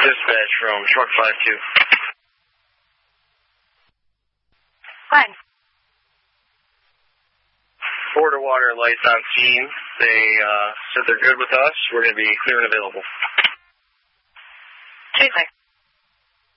dispatch from truck 52. Fine. Border Water Lights on scene. They said they're good with us. We're going to be clear and available. Tuesday.